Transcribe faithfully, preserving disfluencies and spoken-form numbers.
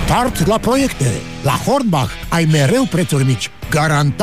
Start la proiecte! La Hornbach ai mereu prețuri mici. Garantat